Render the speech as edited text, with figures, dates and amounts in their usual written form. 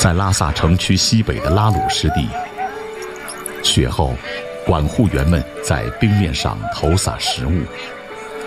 在拉萨城区西北的拉鲁湿地，雪后，管护员们在冰面上投撒食物，